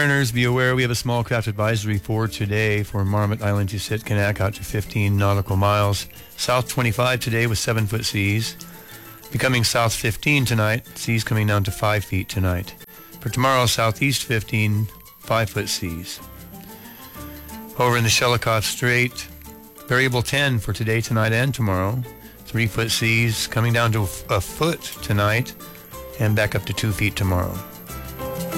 mariners, be aware we have a small craft advisory for today for Marmot Island to Sitkinak out to 15 nautical miles. South 25 today with 7-foot seas. Becoming south 15 tonight, seas coming down to 5 feet tonight. For tomorrow, southeast 15, 5-foot seas. Over in the Shelikof Strait, variable 10 for today, tonight, and tomorrow. 3-foot seas coming down to a foot tonight and back up to 2 feet tomorrow.